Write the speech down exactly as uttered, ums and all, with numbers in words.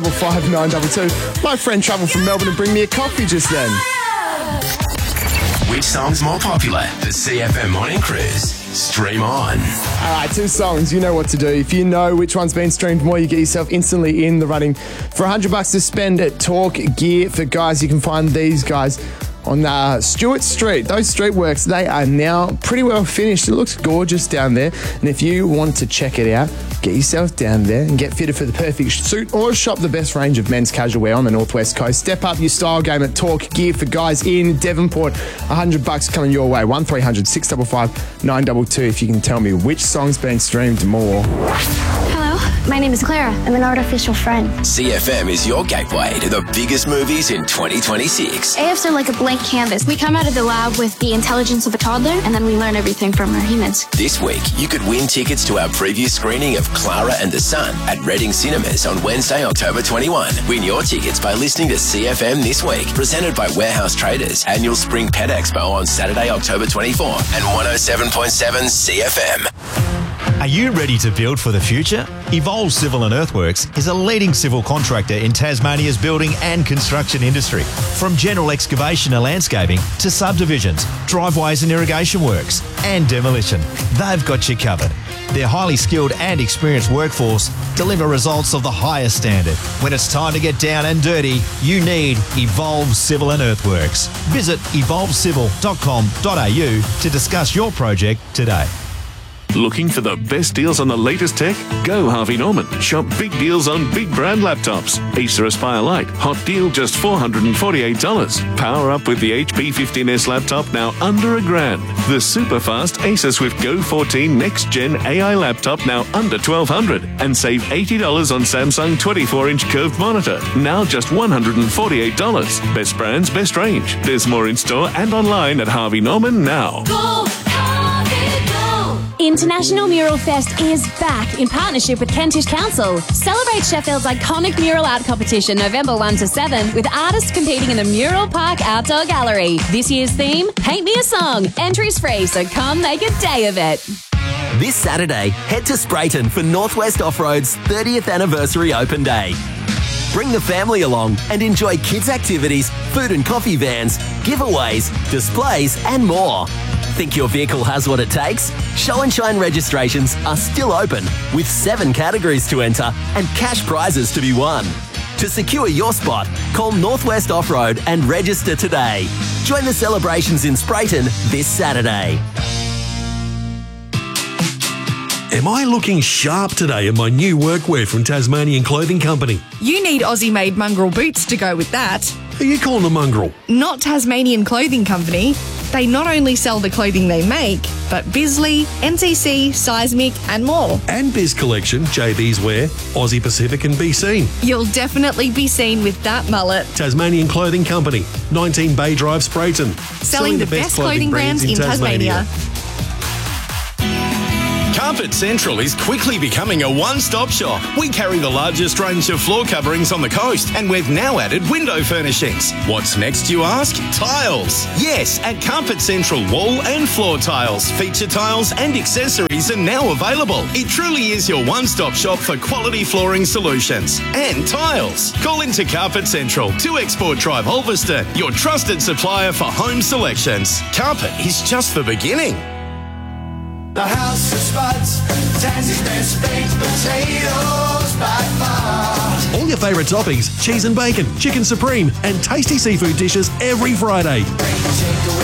five nine two two. My friend travelled from Melbourne and bring me a coffee just then. Which song's more popular? The C F M Morning Cruise. Stream on. All right, two songs. You know what to do. If you know which one's been streamed more, you get yourself instantly in the running for one hundred bucks to spend at Talk Gear for Guys. You can find these guys on uh, Stewart Street. Those street works, they are now pretty well finished. It looks gorgeous down there. And if you want to check it out, get yourself down there and get fitted for the perfect suit, or shop the best range of men's casual wear on the Northwest Coast. Step up your style game at Talk Gear for Guys in Devonport. one hundred bucks coming your way. one three hundred six five five nine two two if you can tell me which song's been streamed more. Hello, my name is Clara. I'm an artificial friend. C F M is your gateway to the biggest movies in twenty twenty-six. A Fs are like a blank canvas. We come out of the lab with the intelligence of a toddler, and then we learn everything from our humans. This week, you could win tickets to our preview screening of Clara and the Sun at Reading Cinemas on Wednesday, October twenty-first. Win your tickets by listening to C F M This Week, presented by Warehouse Traders. Annual Spring Pet Expo on Saturday, October twenty-fourth, and one oh seven point seven C F M. Are you ready to build for the future? Evolve Civil and Earthworks is a leading civil contractor in Tasmania's building and construction industry. From general excavation and landscaping to subdivisions, driveways and irrigation works, and demolition, they've got you covered. Their highly skilled and experienced workforce deliver results of the highest standard. When it's time to get down and dirty, you need Evolve Civil and Earthworks. Visit evolve civil dot com dot a u to discuss your project today. Looking for the best deals on the latest tech? Go Harvey Norman. Shop big deals on big brand laptops. Acer Aspire Lite, hot deal just four hundred forty-eight dollars. Power up with the H P fifteen S laptop now under a grand. The super fast Acer Swift Go fourteen Next Gen A I laptop now under twelve hundred dollars. And save eighty dollars on Samsung twenty-four inch curved monitor, now just one hundred forty-eight dollars. Best brands, best range. There's more in store and online at Harvey Norman now. Go, Harvey, go! International Mural Fest is back in partnership with Kentish Council. Celebrate Sheffield's iconic mural art competition November first to seventh with artists competing in the Mural Park Outdoor Gallery. This year's theme, Paint Me a Song. Entries free, so come make a day of it. This Saturday, head to Sprayton for Northwest Off-Road's thirtieth Anniversary Open Day. Bring the family along and enjoy kids' activities, food and coffee vans, giveaways, displays and more. Think your vehicle has what it takes? Show and Shine registrations are still open with seven categories to enter and cash prizes to be won. To secure your spot, call Northwest Off-Road and register today. Join the celebrations in Sprayton this Saturday. Am I looking sharp today in my new workwear from Tasmanian Clothing Company? You need Aussie-made mongrel boots to go with that. Are you calling a mongrel? Not Tasmanian Clothing Company. They not only sell the clothing they make, but Bisley, N C C, Seismic and more. And Biz Collection, J B's Wear, Aussie Pacific and Be Seen. You'll definitely be seen with that mullet. Tasmanian Clothing Company, nineteen Bay Drive, Sprayton. Selling, Selling the, the best, best clothing, clothing brands, brands in Tasmania. Tasmania. Carpet Central is quickly becoming a one-stop shop. We carry the largest range of floor coverings on the coast, and we've now added window furnishings. What's next, you ask? Tiles. Yes, at Carpet Central, wall and floor tiles, feature tiles and accessories are now available. It truly is your one-stop shop for quality flooring solutions. And tiles. Call into Carpet Central, two Export Drive, Ulverston, your trusted supplier for home selections. Carpet is just the beginning. The House of Spuds, Tansie's best baked potatoes by far. All your favourite toppings, cheese and bacon, chicken supreme and tasty seafood dishes every Friday.